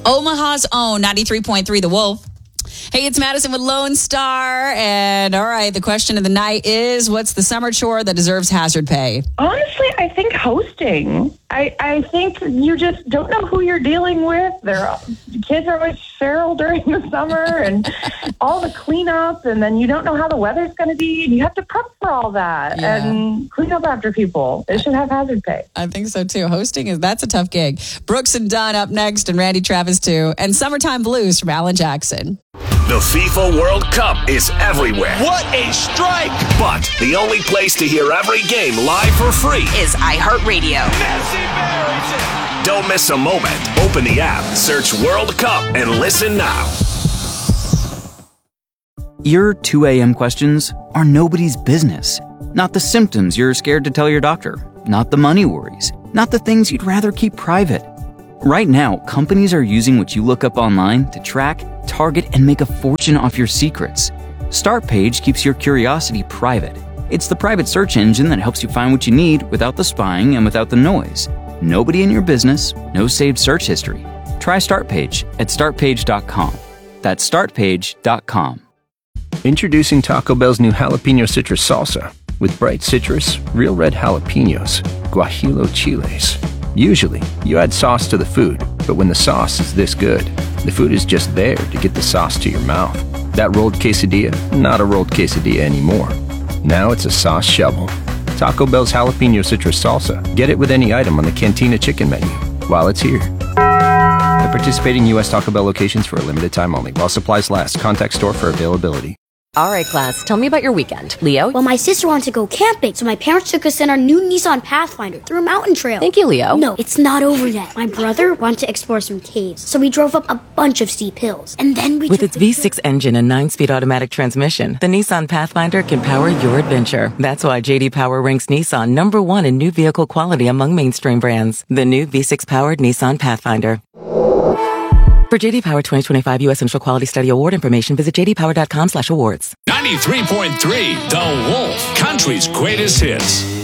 Omaha's own 93.3 The Wolf. Hey, it's Madison with Lone Star. And all right, the question of the night is, what's the summer chore that deserves hazard pay? Honestly, I think hosting. I think you just don't know who you're dealing with. Kids are always feral during the summer and all the cleanup, and then you don't know how the weather's going to be, and you have to prep for all that and clean up after people. They should have hazard pay. I think so, too. That's a tough gig. Brooks and Dunn up next, and Randy Travis, too. And Summertime Blues from Alan Jackson. The FIFA World Cup is everywhere. What a strike! But the only place to hear every game live for free is iHeartRadio. Messi buries it! Don't miss a moment. Open the app, search World Cup, and listen now. Your 2 a.m. questions are nobody's business. Not the symptoms you're scared to tell your doctor. Not the money worries. Not the things you'd rather keep private. Right now, companies are using what you look up online to track, target, and make a fortune off your secrets. Startpage keeps your curiosity private. It's the private search engine that helps you find what you need without the spying and without the noise. Nobody in your business, no saved search history. Try Startpage at startpage.com. That's startpage.com. Introducing Taco Bell's new jalapeno citrus salsa with bright citrus, real red jalapenos, guajillo chiles. Usually, you add sauce to the food, but when the sauce is this good, the food is just there to get the sauce to your mouth. That rolled quesadilla, not a rolled quesadilla anymore. Now it's a sauce shovel. Taco Bell's jalapeno citrus salsa. Get it with any item on the Cantina chicken menu while it's here. At participating U.S. Taco Bell locations for a limited time only. While supplies last. Contact store for availability. All right, class, tell me about your weekend. Leo? Well, my sister wanted to go camping, so my parents took us in our new Nissan Pathfinder through a mountain trail. Thank you, Leo. No, it's not over yet. My brother wanted to explore some caves, so we drove up a bunch of steep hills. And then we With its V6 engine and 9-speed automatic transmission, the Nissan Pathfinder can power your adventure. That's why J.D. Power ranks Nissan number 1 in new vehicle quality among mainstream brands. The new V6-powered Nissan Pathfinder. For J.D. Power 2025 U.S. Central Quality Study Award information, visit jdpower.com/awards. 93.3 The Wolf, country's greatest hits.